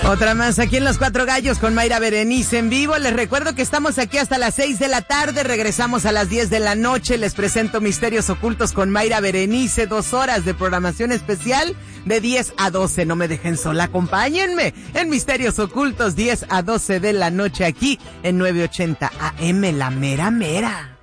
Otra más aquí en Los Cuatro Gallos con Mayra Berenice en vivo. Les recuerdo que estamos aquí hasta las 6 de la tarde. Regresamos a las 10 de la noche. Les presento Misterios Ocultos con Mayra Berenice. 2 horas de programación especial de 10 a 12. No me dejen sola. Acompáñenme en Misterios Ocultos 10 a 12 de la noche aquí en 980 AM, la mera mera.